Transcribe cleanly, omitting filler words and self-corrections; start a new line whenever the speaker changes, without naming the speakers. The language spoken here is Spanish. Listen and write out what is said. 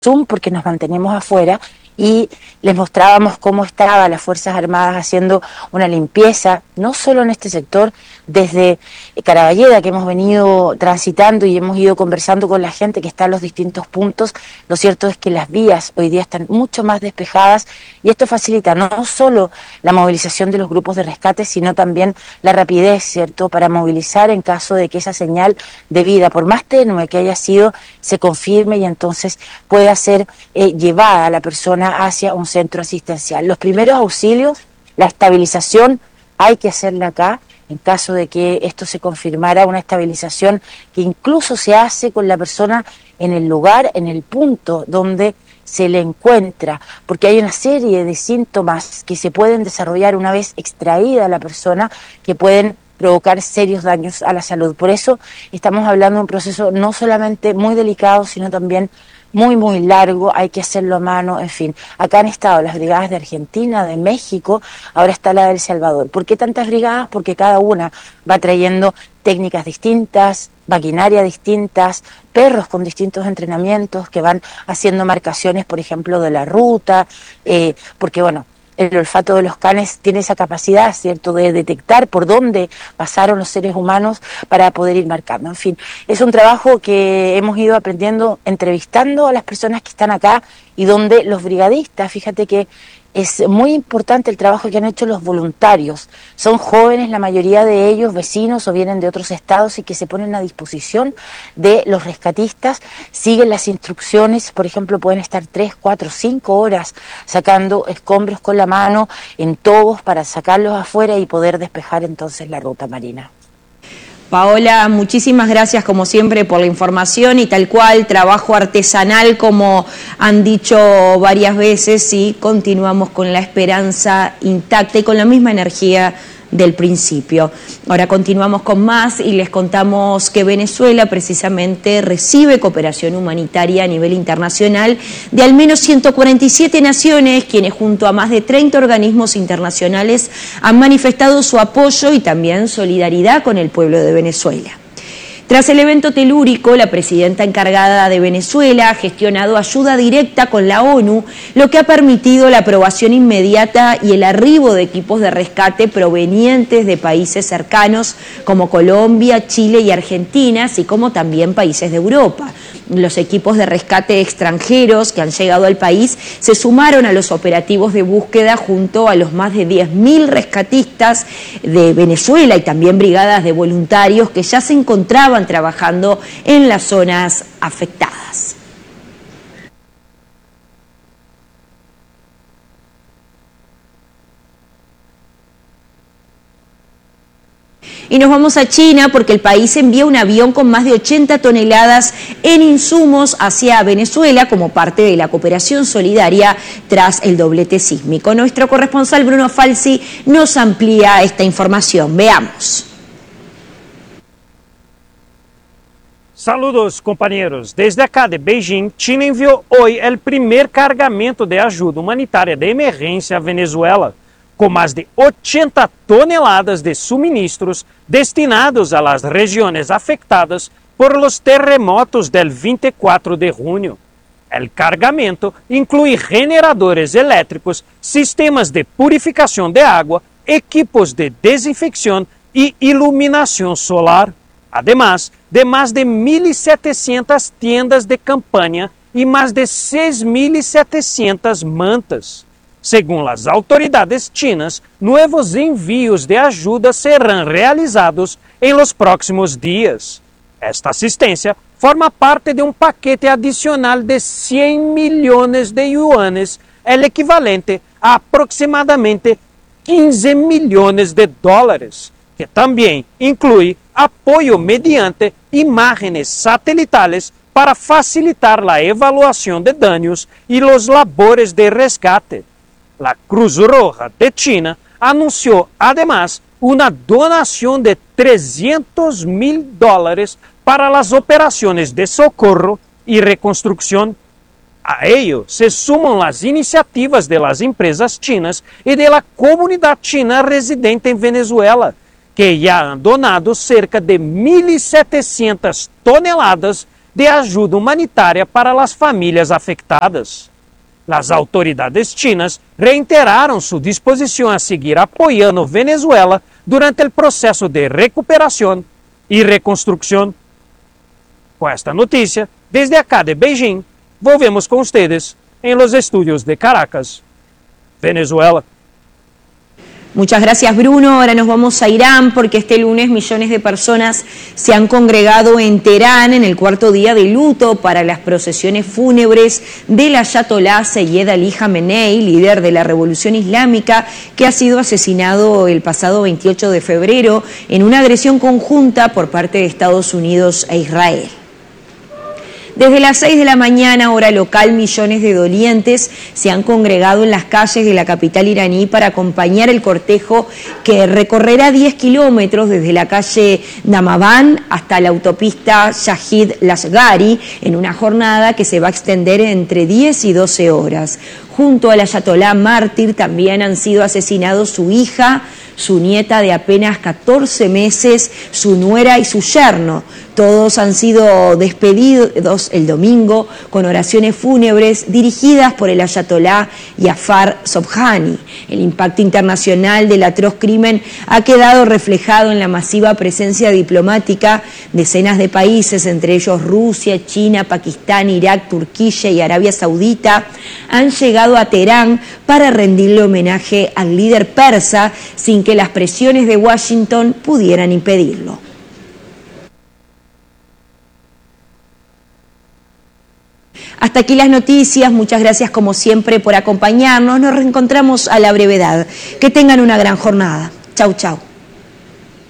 Zoom porque nos mantenemos afuera y les mostrábamos cómo estaban las Fuerzas Armadas haciendo una limpieza, no solo en este sector, desde Caraballeda, que hemos venido transitando y hemos ido conversando con la gente que está en los distintos puntos. Lo cierto es que las vías hoy día están mucho más despejadas y esto facilita no solo la movilización de los grupos de rescate, sino también la rapidez, ¿cierto?, para movilizar en caso de que esa señal de vida, por más tenue que haya sido, se confirme y entonces pueda ser llevada a la persona hacia un centro asistencial. Los primeros auxilios, la estabilización, hay que hacerla acá, en caso de que esto se confirmara, una estabilización que incluso se hace con la persona en el lugar, en el punto donde se le encuentra, porque hay una serie de síntomas que se pueden desarrollar una vez extraída la persona, que pueden provocar serios daños a la salud. Por eso estamos hablando de un proceso no solamente muy delicado, sino también muy largo, hay que hacerlo a mano, en fin. Acá han estado las brigadas de Argentina, de México, ahora está la de El Salvador. ¿Por qué tantas brigadas? Porque cada una va trayendo técnicas distintas, maquinaria distintas, perros con distintos entrenamientos que van haciendo marcaciones, por ejemplo, de la ruta, porque bueno, el olfato de los canes tiene esa capacidad, ¿cierto?, de detectar por dónde pasaron los seres humanos para poder ir marcando. En fin, es un trabajo que hemos ido aprendiendo entrevistando a las personas que están acá y donde los brigadistas, fíjate que es muy importante el trabajo que han hecho los voluntarios. Son jóvenes, la mayoría de ellos, vecinos o vienen de otros estados y que se ponen a disposición de los rescatistas, siguen las instrucciones, por ejemplo, pueden estar 3, 4, 5 horas sacando escombros con la mano en tobos para sacarlos afuera y poder despejar entonces la ruta marina.
Paola, muchísimas gracias como siempre por la información y tal cual, trabajo artesanal como han dicho varias veces y continuamos con la esperanza intacta y con la misma energía del principio. Ahora continuamos con más y les contamos que Venezuela precisamente recibe cooperación humanitaria a nivel internacional de al menos 147 naciones, quienes junto a más de 30 organismos internacionales han manifestado su apoyo y también solidaridad con el pueblo de Venezuela. Tras el evento telúrico, la presidenta encargada de Venezuela ha gestionado ayuda directa con la ONU, lo que ha permitido la aprobación inmediata y el arribo de equipos de rescate provenientes de países cercanos como Colombia, Chile y Argentina, así como también países de Europa. Los equipos de rescate extranjeros que han llegado al país se sumaron a los operativos de búsqueda junto a los más de 10.000 rescatistas de Venezuela y también brigadas de voluntarios que ya se encontraban trabajando en las zonas afectadas. Y nos vamos a China porque el país envía un avión con más de 80 toneladas en insumos hacia Venezuela como parte de la cooperación solidaria tras el doblete sísmico. Nuestro corresponsal Bruno Falsi nos amplía esta información. Veamos.
Saludos, compañeros. Desde acá de Beijing, China envió hoy el primer cargamento de ayuda humanitaria de emergencia a Venezuela, con más de 80 toneladas de suministros destinados a las regiones afectadas por los terremotos del 24 de junio. El cargamento incluye generadores eléctricos, sistemas de purificación de agua, equipos de desinfección y iluminación solar, además de más de 1.700 tiendas de campaña y más de 6.700 mantas. Según las autoridades chinas, nuevos envíos de ayuda serán realizados en los próximos días. Esta asistencia forma parte de un paquete adicional de 100 millones de yuanes, el equivalente a aproximadamente 15 millones de dólares, que también incluye apoyo mediante imágenes satelitales para facilitar la evaluación de daños y los labores de rescate. La Cruz Roja de China anunció además una donación de $300.000 para las operaciones de socorro y reconstrucción. A ello se suman las iniciativas de las empresas chinas y de la comunidad china residente en Venezuela, que ya han donado cerca de 1.700 toneladas de ayuda humanitaria para las familias afectadas. Las autoridades chinas reiteraron su disposición a seguir apoyando Venezuela durante el proceso de recuperación y reconstrucción. Con esta noticia, desde acá de Beijing, volvemos con ustedes en los estudios de Caracas, Venezuela.
Muchas gracias, Bruno. Ahora nos vamos a Irán porque este lunes millones de personas se han congregado en Teherán en el cuarto día de luto para las procesiones fúnebres del ayatolá Seyed Ali Jamenei, líder de la revolución islámica, que ha sido asesinado el pasado 28 de febrero en una agresión conjunta por parte de Estados Unidos e Israel. Desde las 6 de la mañana, hora local, millones de dolientes se han congregado en las calles de la capital iraní para acompañar el cortejo que recorrerá 10 kilómetros desde la calle Namaban hasta la autopista Shahid Lashgari, en una jornada que se va a extender entre 10 y 12 horas. Junto al ayatolá mártir también han sido asesinados su hija, su nieta de apenas 14 meses, su nuera y su yerno. Todos han sido despedidos el domingo con oraciones fúnebres dirigidas por el ayatolá Jafar Sobhani. El impacto internacional del atroz crimen ha quedado reflejado en la masiva presencia diplomática. Decenas de países, entre ellos Rusia, China, Pakistán, Irak, Turquía y Arabia Saudita, han llegado a Teherán para rendirle homenaje al líder persa sin que las presiones de Washington pudieran impedirlo. Hasta aquí las noticias, muchas gracias como siempre por acompañarnos, nos reencontramos a la brevedad. Que tengan una gran jornada. Chau, chau.